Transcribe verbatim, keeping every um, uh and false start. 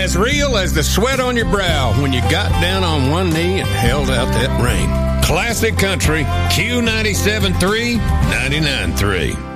as real as the sweat on your brow when you got down on one knee and held out that ring. Classic Country, Q ninety-seven point three, ninety-nine point three.